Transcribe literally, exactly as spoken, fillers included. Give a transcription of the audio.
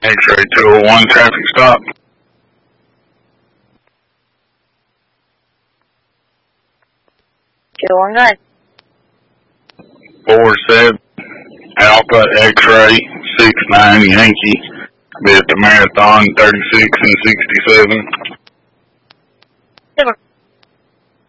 X-ray two oh one traffic stop. two one nine. four seven Alpha X-ray six nine Yankee. Be at the Marathon thirty-six and sixty-seven.